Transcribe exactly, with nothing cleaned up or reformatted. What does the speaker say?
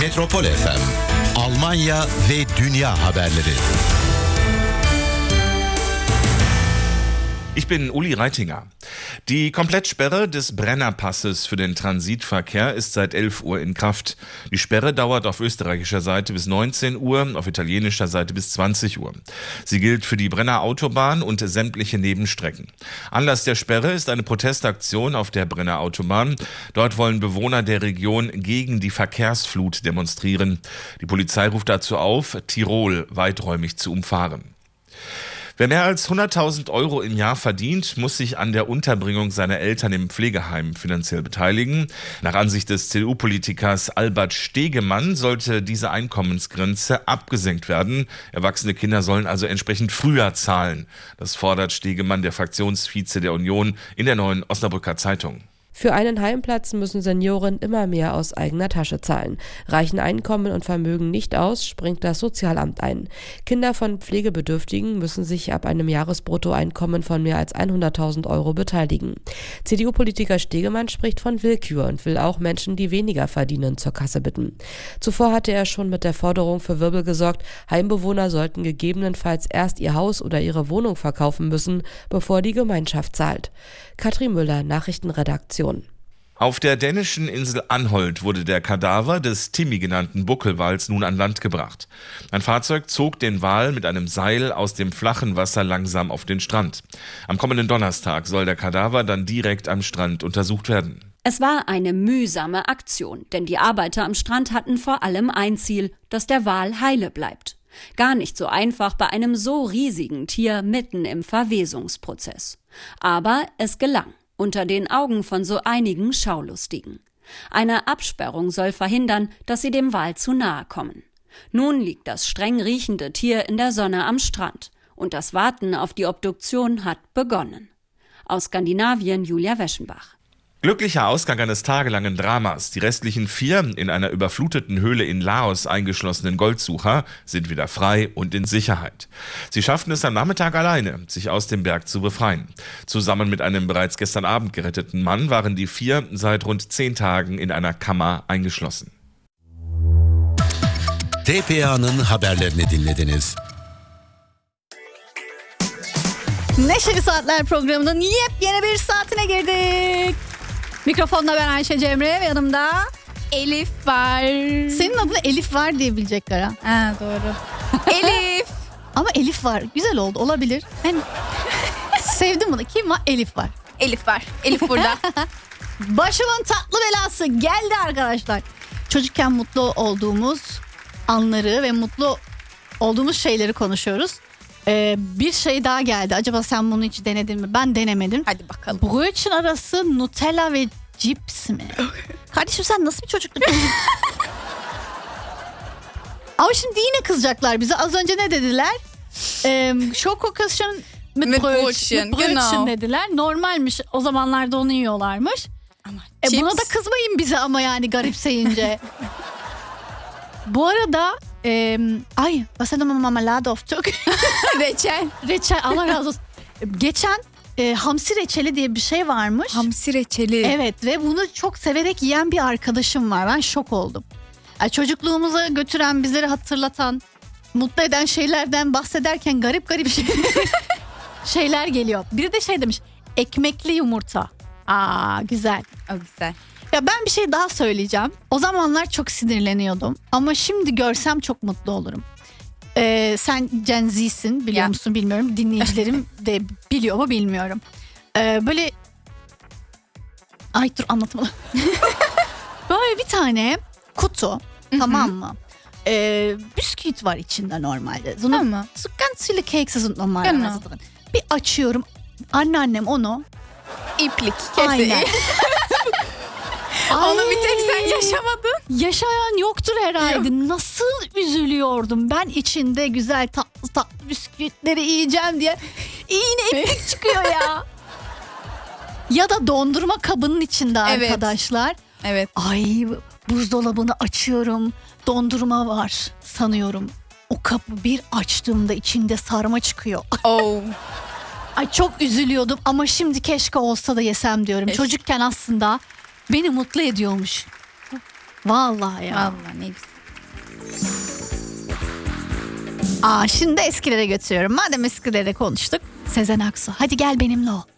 Metropol F M, Almanya ve dünya haberleri. Ich bin Uli Reitinger. Die Komplettsperre des Brennerpasses für den Transitverkehr ist seit elf Uhr in Kraft. Die Sperre dauert auf österreichischer Seite bis neunzehn Uhr, auf italienischer Seite bis zwanzig Uhr. Sie gilt für die Brenner Autobahn und sämtliche Nebenstrecken. Anlass der Sperre ist eine Protestaktion auf der Brenner Autobahn. Dort wollen Bewohner der Region gegen die Verkehrsflut demonstrieren. Die Polizei ruft dazu auf, Tirol weiträumig zu umfahren. Wer mehr als hunderttausend Euro im Jahr verdient, muss sich an der Unterbringung seiner Eltern im Pflegeheim finanziell beteiligen. Nach Ansicht des C D U-Politikers Albert Stegemann sollte diese Einkommensgrenze abgesenkt werden. Erwachsene Kinder sollen also entsprechend früher zahlen. Das fordert Stegemann, der Fraktionsvize der Union, in der Neuen Osnabrücker Zeitung. Für einen Heimplatz müssen Senioren immer mehr aus eigener Tasche zahlen. Reichen Einkommen und Vermögen nicht aus, springt das Sozialamt ein. Kinder von Pflegebedürftigen müssen sich ab einem Jahresbruttoeinkommen von mehr als hunderttausend Euro beteiligen. C D U-Politiker Stegemann spricht von Willkür und will auch Menschen, die weniger verdienen, zur Kasse bitten. Zuvor hatte er schon mit der Forderung für Wirbel gesorgt, Heimbewohner sollten gegebenenfalls erst ihr Haus oder ihre Wohnung verkaufen müssen, bevor die Gemeinschaft zahlt. Katrin Müller, Nachrichtenredaktion. Auf der dänischen Insel Anholt wurde der Kadaver des Timmy genannten Buckelwals nun an Land gebracht. Ein Fahrzeug zog den Wal mit einem Seil aus dem flachen Wasser langsam auf den Strand. Am kommenden Donnerstag soll der Kadaver dann direkt am Strand untersucht werden. Es war eine mühsame Aktion, denn die Arbeiter am Strand hatten vor allem ein Ziel, dass der Wal heile bleibt. Gar nicht so einfach bei einem so riesigen Tier mitten im Verwesungsprozess. Aber es gelang. Unter den Augen von so einigen Schaulustigen. Eine Absperrung soll verhindern, dass sie dem Wal zu nahe kommen. Nun liegt das streng riechende Tier in der Sonne am Strand und das Warten auf die Obduktion hat begonnen. Aus Skandinavien Julia Weschenbach. Glücklicher Ausgang eines tagelangen Dramas. Die restlichen vier in einer überfluteten Höhle in Laos eingeschlossenen Goldsucher sind wieder frei und in Sicherheit. Sie schafften es am Nachmittag alleine, sich aus dem Berg zu befreien. Zusammen mit einem bereits gestern Abend geretteten Mann waren die vier seit rund zehn Tagen in einer Kammer eingeschlossen. T P A'nın haberlerini dinlediniz. Neşeli Saatler programının yepyeni bir saatine girdik. Mikrofonla ben Ayşe Cemre ve yanımda Elif var. Senin adını Elif var diye bilecekler ha. Ha doğru. Elif. Ama Elif var. Güzel oldu. Olabilir. Ben sevdim bunu. Kim var? Elif var. Elif var. Elif burada. Başımın tatlı belası geldi arkadaşlar. Çocukken mutlu olduğumuz anları ve mutlu olduğumuz şeyleri konuşuyoruz. Ee, bir şey daha geldi. Acaba sen bunu hiç denedin mi? Ben denemedim. Hadi bakalım. Brötchen arası Nutella ve cips mi? Kardeşim sen nasıl bir çocukluk? Ama şimdi yine kızacaklar bize. Az önce ne dediler? Ee, Schokokasyon mit Brötchen, Brötchen dediler. Normalmiş. O zamanlarda onu yiyorlarmış. Ama e, cips. buna da kızmayın bize ama yani garipseyince. Bu arada e, ay basadım ama marmelade of çok. Reçel. Reçel Allah razı olsun. Geçen e, hamsi reçeli diye bir şey varmış. Hamsi reçeli. Evet ve bunu çok severek yiyen bir arkadaşım var. Ben şok oldum. Yani çocukluğumuza götüren, bizleri hatırlatan, mutlu eden şeylerden bahsederken garip garip şey, şeyler geliyor. Biri de şey demiş, ekmekli yumurta. Aa güzel. O güzel. Ya ben bir şey daha söyleyeceğim. O zamanlar çok sinirleniyordum. Ama şimdi görsem çok mutlu olurum. Ee, sen Gen Z'sin biliyor ya. musun bilmiyorum. Dinleyicilerim de biliyor mu bilmiyorum. Ee, böyle... Ay dur anlatmadım. Böyle bir tane kutu, tamam mı? Ee, bisküvit var içinde normalde. Tamam. So ganz viele Kekse sind normalerweise Genau. drin. Bir açıyorum. Anneannem onu... İplik keseyi. Aynen. Onu Ay. bir tek sen yaşamadın. Yaşayan yoktur herhalde. Yok. Nasıl üzülüyordum. Ben içinde güzel tatlı tatlı bisküvitleri yiyeceğim diye. Yine iplik çıkıyor ya. Ya da dondurma kabının içinde Evet. arkadaşlar. Evet. Ay buzdolabını açıyorum. Dondurma var sanıyorum. O kapı bir açtığımda içinde sarma çıkıyor. Oh. Ay çok üzülüyordum ama şimdi keşke olsa da yesem diyorum. Çocukken aslında beni mutlu ediyormuş. Vallahi ya. Vallahi ne güzel. Aa, şimdi eskilere götürüyorum. Madem eskilere konuştuk. Sezen Aksu, hadi gel benimle ol.